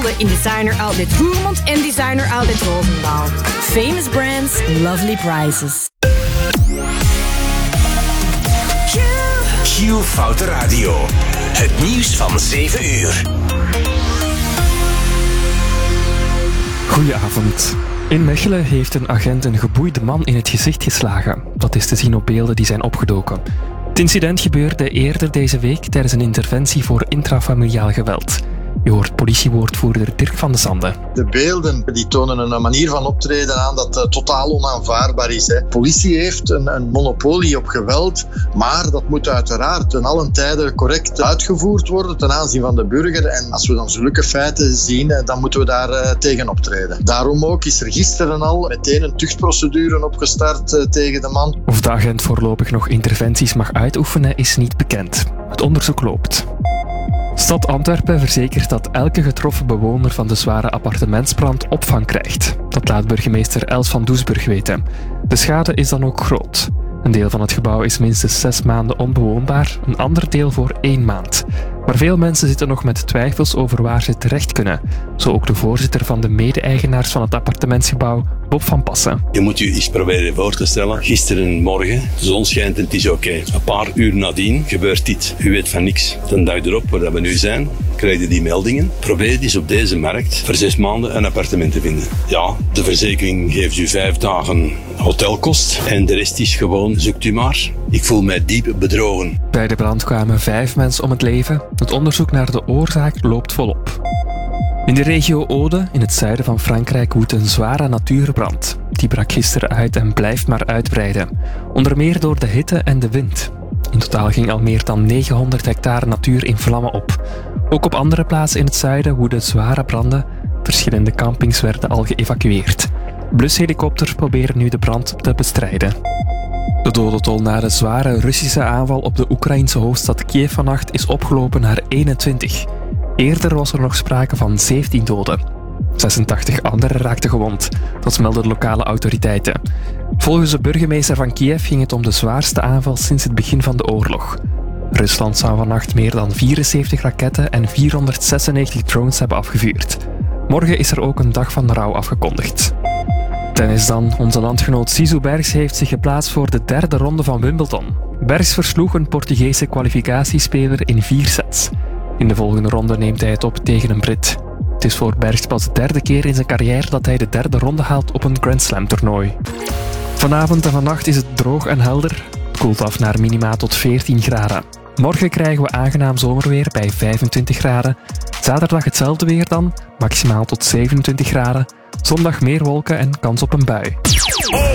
In Designer Outlet Roermond en Designer Outlet Roosendaal. Famous brands, lovely prices. Q Foute Radio. Het nieuws van 7 uur. Goedenavond. In Mechelen heeft een agent een geboeide man in het gezicht geslagen. Dat is te zien op beelden die zijn opgedoken. Het incident gebeurde eerder deze week tijdens een interventie voor intrafamiliaal geweld. Je hoort politiewoordvoerder Dirk van de Zande. De beelden die tonen een manier van optreden aan dat totaal onaanvaardbaar is. Hè. Politie heeft een monopolie op geweld, maar dat moet uiteraard ten allen tijde correct uitgevoerd worden ten aanzien van de burger. En als we dan zulke feiten zien, dan moeten we daar tegen optreden. Daarom ook is er gisteren al meteen een tuchtprocedure opgestart tegen de man. Of de agent voorlopig nog interventies mag uitoefenen is niet bekend. Het onderzoek loopt. Stad Antwerpen verzekert dat elke getroffen bewoner van de zware appartementsbrand opvang krijgt. Dat laat burgemeester Els van Doesburg weten. De schade is dan ook groot. Een deel van het gebouw is minstens 6 maanden onbewoonbaar, een ander deel voor 1 maand. Maar veel mensen zitten nog met twijfels over waar ze terecht kunnen. Zo ook de voorzitter van de mede-eigenaars van het appartementsgebouw, Bob van Passen. Je moet je eens proberen voor te stellen. Gisterenmorgen, de zon schijnt en het is oké. Een paar uur nadien gebeurt dit. U weet van niks. De dag erop, waar we nu zijn, krijg je die meldingen. Probeer eens op deze markt voor 6 maanden een appartement te vinden. Ja, de verzekering geeft u 5 dagen hotelkost en de rest is gewoon, zoekt u maar. Ik voel mij diep bedrogen. Bij de brand kwamen 5 mensen om het leven. Het onderzoek naar de oorzaak loopt volop. In de regio Aude, in het zuiden van Frankrijk, woedt een zware natuurbrand. Die brak gisteren uit en blijft maar uitbreiden. Onder meer door de hitte en de wind. In totaal ging al meer dan 900 hectare natuur in vlammen op. Ook op andere plaatsen in het zuiden woedden zware branden. Verschillende campings werden al geëvacueerd. Blushelikopters proberen nu de brand te bestrijden. De dodentol na de zware Russische aanval op de Oekraïnse hoofdstad Kiev vannacht is opgelopen naar 21. Eerder was er nog sprake van 17 doden. 86 anderen raakten gewond, dat melden de lokale autoriteiten. Volgens de burgemeester van Kiev ging het om de zwaarste aanval sinds het begin van de oorlog. Rusland zou vannacht meer dan 74 raketten en 496 drones hebben afgevuurd. Morgen is er ook een dag van rouw afgekondigd. Tennis dan. Onze landgenoot Sisu Bergs heeft zich geplaatst voor de 3e ronde van Wimbledon. Bergs versloeg een Portugese kwalificatiespeler in 4 sets. In de volgende ronde neemt hij het op tegen een Brit. Het is voor Bergs pas de 3e keer in zijn carrière dat hij de 3e ronde haalt op een Grand Slam toernooi. Vanavond en vannacht is het droog en helder. Het koelt af naar minima tot 14 graden. Morgen krijgen we aangenaam zomerweer bij 25 graden. Zaterdag hetzelfde weer dan, maximaal tot 27 graden. Zondag meer wolken en kans op een bui.